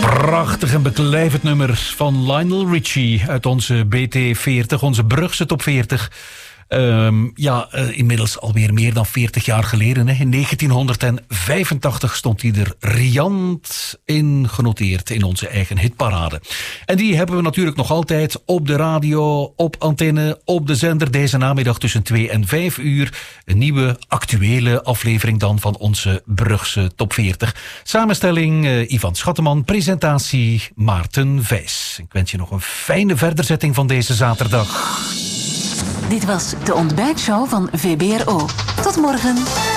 Prachtig en beklijvend nummer van Lionel Richie uit onze BT40, onze Brugse top 40. Inmiddels alweer meer dan 40 jaar geleden. Hè. In 1985 stond hij er riant in genoteerd in onze eigen hitparade. En die hebben we natuurlijk nog altijd op de radio, op antenne, op de zender. Deze namiddag tussen 2 en 5 uur. Een nieuwe actuele aflevering dan van onze Brugse top 40. Samenstelling Ivan Schatteman, presentatie Maarten Vijs. Ik wens je nog een fijne verderzetting van deze zaterdag. Dit was de ontbijtshow van VBRO. Tot morgen.